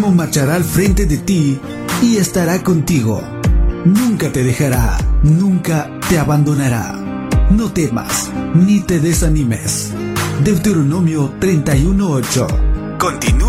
marchará al frente de ti y estará contigo. Nunca te dejará, nunca te abandonará. No temas, ni te desanimes. Deuteronomio 31:8. Continúa.